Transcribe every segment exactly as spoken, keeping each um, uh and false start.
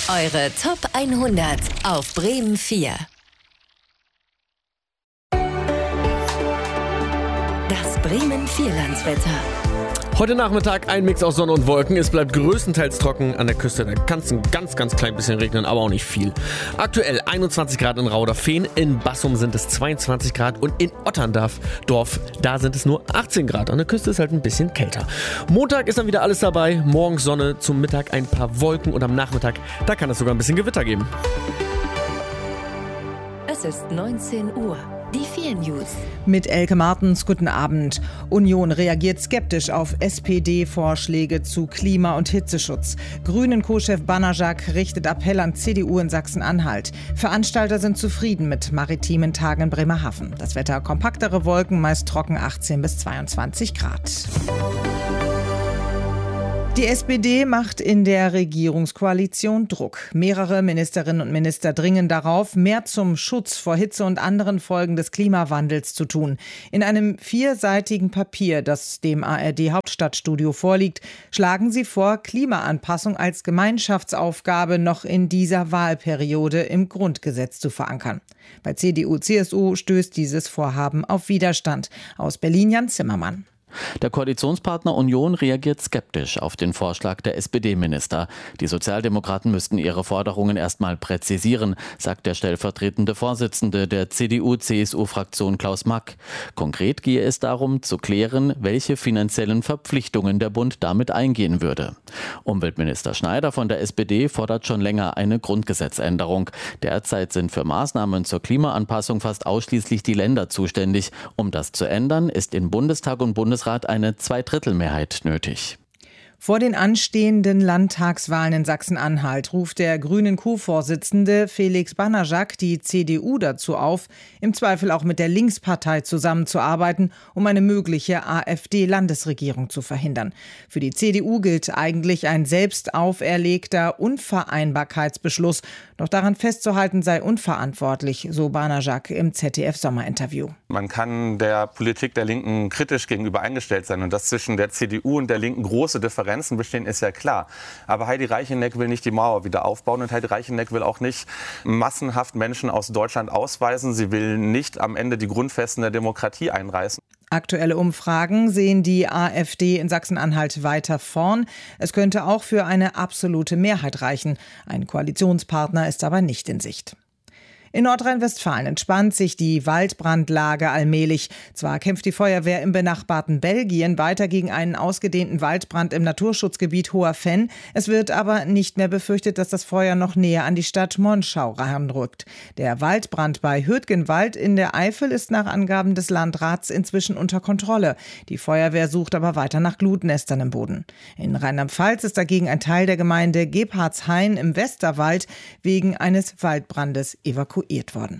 Eure Top hundert auf Bremen vier. Das Bremen Vierlandswetter. Heute Nachmittag ein Mix aus Sonne und Wolken. Es bleibt größtenteils trocken. An der Küste da kann es ein ganz, ganz klein bisschen regnen, aber auch nicht viel. Aktuell einundzwanzig Grad in Rauderfehn, in Bassum sind es zweiundzwanzig Grad und in Otterndorf, Dorf, da sind es nur achtzehn Grad. An der Küste ist halt ein bisschen kälter. Montag ist dann wieder alles dabei. Morgens Sonne, zum Mittag ein paar Wolken und am Nachmittag, da kann es sogar ein bisschen Gewitter geben. Es ist neunzehn Uhr. Die vier News. Mit Elke Martens, guten Abend. Union reagiert skeptisch auf S P D-Vorschläge zu Klima- und Hitzeschutz. Grünen-Co-Chef Banajak richtet Appell an C D U in Sachsen-Anhalt. Veranstalter sind zufrieden mit maritimen Tagen in Bremerhaven. Das Wetter: kompaktere Wolken, meist trocken, achtzehn bis zweiundzwanzig Grad. Die S P D macht in der Regierungskoalition Druck. Mehrere Ministerinnen und Minister dringen darauf, mehr zum Schutz vor Hitze und anderen Folgen des Klimawandels zu tun. In einem vierseitigen Papier, das dem A R D-Hauptstadtstudio vorliegt, schlagen sie vor, Klimaanpassung als Gemeinschaftsaufgabe noch in dieser Wahlperiode im Grundgesetz zu verankern. Bei C D U C S U stößt dieses Vorhaben auf Widerstand. Aus Berlin Jan Zimmermann. Der Koalitionspartner Union reagiert skeptisch auf den Vorschlag der S P D-Minister. Die Sozialdemokraten müssten ihre Forderungen erstmal präzisieren, sagt der stellvertretende Vorsitzende der C D U C S U-Fraktion Klaus Mack. Konkret gehe es darum, zu klären, welche finanziellen Verpflichtungen der Bund damit eingehen würde. Umweltminister Schneider von der S P D fordert schon länger eine Grundgesetzänderung. Derzeit sind für Maßnahmen zur Klimaanpassung fast ausschließlich die Länder zuständig. Um das zu ändern, ist in Bundestag und Bundesrat eine Zweidrittelmehrheit nötig. Vor den anstehenden Landtagswahlen in Sachsen-Anhalt ruft der Grünen-Co-Vorsitzende Felix Banajak die C D U dazu auf, im Zweifel auch mit der Linkspartei zusammenzuarbeiten, um eine mögliche A f D-Landesregierung zu verhindern. Für die C D U gilt eigentlich ein selbst auferlegter Unvereinbarkeitsbeschluss. Doch daran festzuhalten sei unverantwortlich, so Banajak im Z D F-Sommerinterview. Man kann der Politik der Linken kritisch gegenüber eingestellt sein. Und dass zwischen der C D U und der Linken große Differenzen bestehen, ist ja klar. Aber Heidi Reicheneck will nicht die Mauer wieder aufbauen und Heidi Reicheneck will auch nicht massenhaft Menschen aus Deutschland ausweisen. Sie will nicht am Ende die Grundfesten der Demokratie einreißen. Aktuelle Umfragen sehen die A f D in Sachsen-Anhalt weiter vorn. Es könnte auch für eine absolute Mehrheit reichen. Ein Koalitionspartner ist aber nicht in Sicht. In Nordrhein-Westfalen entspannt sich die Waldbrandlage allmählich. Zwar kämpft die Feuerwehr im benachbarten Belgien weiter gegen einen ausgedehnten Waldbrand im Naturschutzgebiet Hoher Fenn. Es wird aber nicht mehr befürchtet, dass das Feuer noch näher an die Stadt Monschau heranrückt. Der Waldbrand bei Hürtgenwald in der Eifel ist nach Angaben des Landrats inzwischen unter Kontrolle. Die Feuerwehr sucht aber weiter nach Glutnestern im Boden. In Rheinland-Pfalz ist dagegen ein Teil der Gemeinde Gebhardshain im Westerwald wegen eines Waldbrandes evakuiert worden.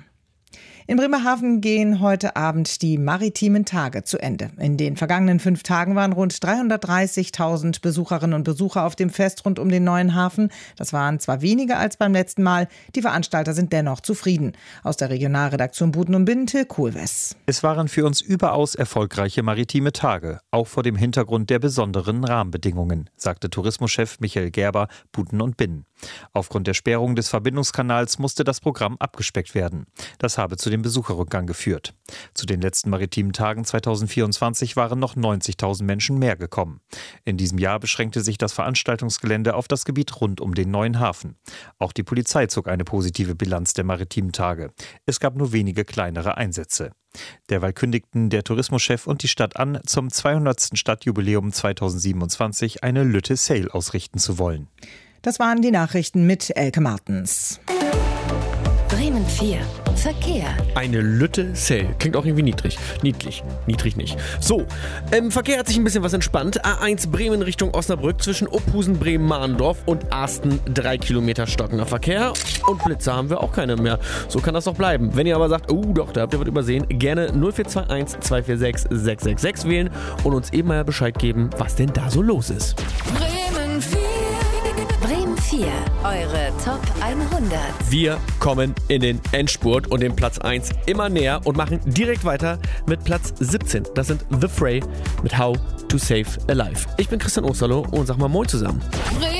In Bremerhaven gehen heute Abend die maritimen Tage zu Ende. In den vergangenen fünf Tagen waren rund dreihundertdreißigtausend Besucherinnen und Besucher auf dem Fest rund um den neuen Hafen. Das waren zwar weniger als beim letzten Mal, die Veranstalter sind dennoch zufrieden. Aus der Regionalredaktion Buden und Binnen, Till Kohlwess. Es waren für uns überaus erfolgreiche maritime Tage, auch vor dem Hintergrund der besonderen Rahmenbedingungen, sagte Tourismuschef Michael Gerber, Buden und Binnen. Aufgrund der Sperrung des Verbindungskanals musste das Programm abgespeckt werden. Das habe zu dem Besucherrückgang geführt. Zu den letzten maritimen Tagen zweitausendvierundzwanzig waren noch neunzigtausend Menschen mehr gekommen. In diesem Jahr beschränkte sich das Veranstaltungsgelände auf das Gebiet rund um den neuen Hafen. Auch die Polizei zog eine positive Bilanz der maritimen Tage. Es gab nur wenige kleinere Einsätze. Derweil kündigten der Tourismuschef und die Stadt an, zum zweihundertsten Stadtjubiläum zweitausendsiebenundzwanzig eine Lütte Sail ausrichten zu wollen. Das waren die Nachrichten mit Elke Martens. Bremen vier. Verkehr. Eine Lütte Sail. Klingt auch irgendwie niedrig. Niedlich. Niedrig nicht. So, im Verkehr hat sich ein bisschen was entspannt. A eins Bremen Richtung Osnabrück zwischen Ophusen, Bremen-Mahndorf und Arsten drei Kilometer stockender Verkehr. Und Blitzer haben wir auch keine mehr. So kann das doch bleiben. Wenn ihr aber sagt, oh doch, da habt ihr was übersehen, gerne null vier zwei eins zwei vier sechs sechs sechs sechs wählen und uns eben mal Bescheid geben, was denn da so los ist. Bremen vier. Bremen vier. Eure Top hundert. Wir kommen in den Endspurt und den Platz eins immer näher und machen direkt weiter mit Platz siebzehn. Das sind The Fray mit How to Save a Life. Ich bin Christian Osterloh und sag mal Moin zusammen.